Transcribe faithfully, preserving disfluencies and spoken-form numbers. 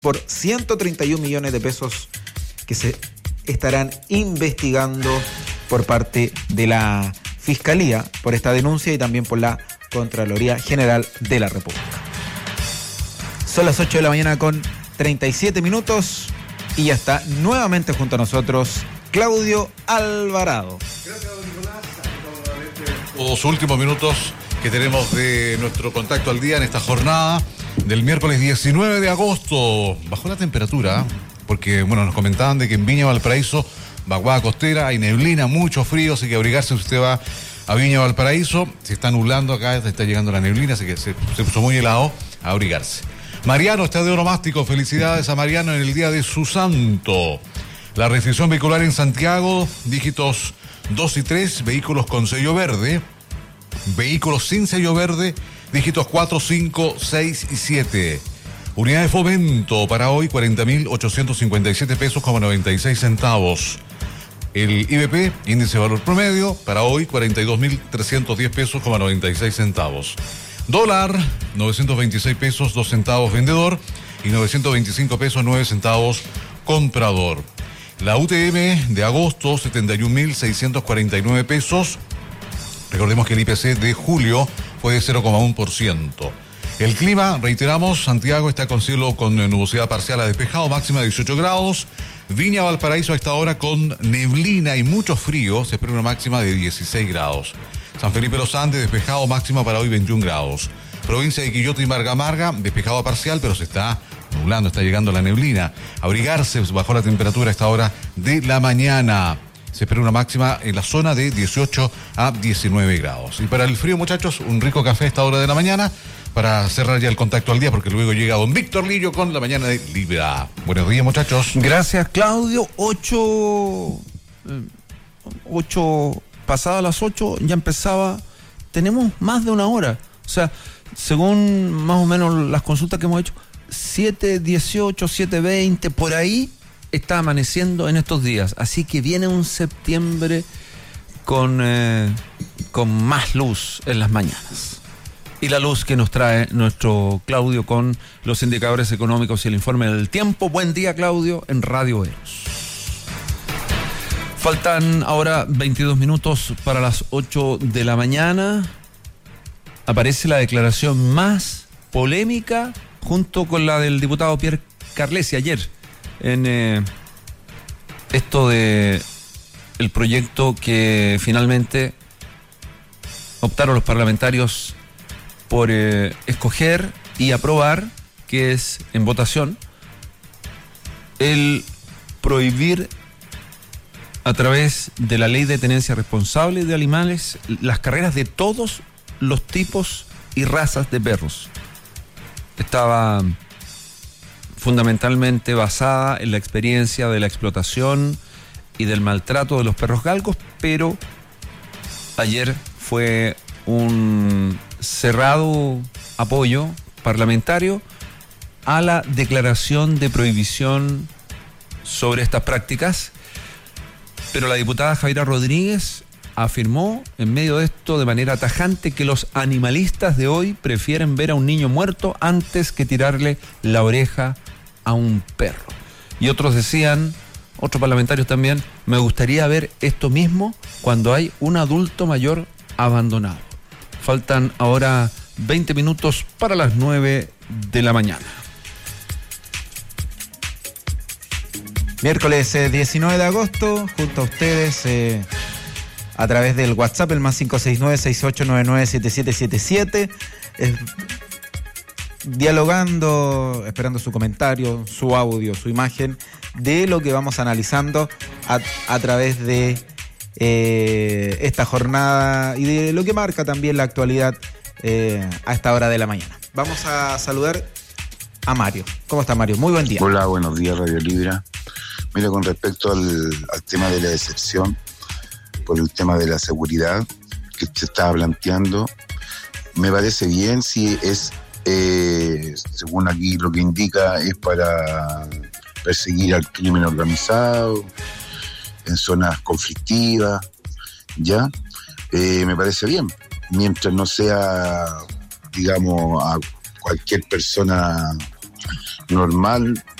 por ciento treinta y un millones de pesos que se estarán investigando por parte de la Fiscalía por esta denuncia y también por la Contraloría General de la República. Son las ocho de la mañana con treinta y siete minutos y ya está nuevamente junto a nosotros Claudio Alvarado. Gracias, don Nicolás. Los últimos minutos que tenemos de nuestro contacto al día en esta jornada del miércoles diecinueve de agosto. Bajó la temperatura, porque bueno, nos comentaban de que en Viña Valparaíso, vaguada costera, hay neblina, mucho frío, así que abrigarse si usted va a Viña Valparaíso. Se está nublando acá, está llegando la neblina, así que se, se puso muy helado, a abrigarse. Mariano está de Oromástico, felicidades a Mariano en el día de su santo. La restricción vehicular en Santiago, dígitos dos y tres, vehículos con sello verde, vehículos sin sello verde, dígitos cuatro, cinco, seis y siete. Unidad de fomento para hoy, cuarenta mil ochocientos cincuenta y siete pesos con noventa y seis centavos. El I V P, índice de valor promedio, para hoy, cuarenta y dos mil trescientos diez pesos con noventa y seis centavos. Dólar, novecientos veintiséis pesos, dos centavos vendedor y novecientos veinticinco pesos, nueve centavos comprador. La U T M de agosto, setenta y un mil seiscientos cuarenta y nueve pesos. Recordemos que el I P C de julio fue de cero coma uno por ciento. El clima, reiteramos, Santiago está con cielo con nubosidad parcial a despejado, máxima de dieciocho grados. Viña Valparaíso a esta hora con neblina y mucho frío, se espera una máxima de dieciséis grados. San Felipe Los Andes, despejado, máxima para hoy veintiún grados. Provincia de Quillota y Marga Marga, despejado parcial, pero se está nublando, está llegando la neblina. Abrigarse bajo la temperatura a esta hora de la mañana. Se espera una máxima en la zona de dieciocho a diecinueve grados. Y para el frío, muchachos, un rico café a esta hora de la mañana para cerrar ya el contacto al día, porque luego llega don Víctor Lillo con la mañana de Libra. Buenos días, muchachos. Gracias, Claudio. Ocho... Eh, ocho... Pasadas las ocho ya empezaba... Tenemos más de una hora. O sea, según más o menos las consultas que hemos hecho, siete dieciocho, siete veinte, por ahí está amaneciendo en estos días. Así que viene un septiembre con, eh, con más luz en las mañanas. Y la luz que nos trae nuestro Claudio con los indicadores económicos y el informe del tiempo. Buen día, Claudio, en Radio Eros. Faltan ahora veintidós minutos para las ocho de la mañana. Aparece la declaración más polémica junto con la del diputado Pierre Carlesi ayer en eh, esto de el proyecto que finalmente optaron los parlamentarios por eh, escoger y aprobar, que es en votación, el prohibir a través de la ley de tenencia responsable de animales las carreras de todos los tipos y razas de perros. Estaba fundamentalmente basada en la experiencia de la explotación y del maltrato de los perros galgos, pero ayer fue un cerrado apoyo parlamentario a la declaración de prohibición sobre estas prácticas. Pero la diputada Javiera Rodríguez afirmó en medio de esto de manera tajante que los animalistas de hoy prefieren ver a un niño muerto antes que tirarle la oreja a un perro. Y otros decían, otros parlamentarios también, me gustaría ver esto mismo cuando hay un adulto mayor abandonado. Faltan ahora veinte minutos para las nueve de la mañana. Miércoles eh, diecinueve de agosto, junto a ustedes eh, a través del WhatsApp, el más cinco seis nueve, seis ocho nueve nueve, siete siete siete siete, eh, dialogando, esperando su comentario, su audio, su imagen, de lo que vamos analizando a, a través de eh, esta jornada y de lo que marca también la actualidad eh, a esta hora de la mañana. Vamos a saludar a Mario. ¿Cómo está, Mario? Muy buen día. Hola, buenos días, Radio Libra. Mira, con respecto al, al tema de la decepción, por el tema de la seguridad que se estaba planteando, me parece bien si es, eh, según aquí lo que indica, es para perseguir al crimen organizado, en zonas conflictivas, ¿ya? Eh, me parece bien, mientras no sea, digamos, a cualquier persona normal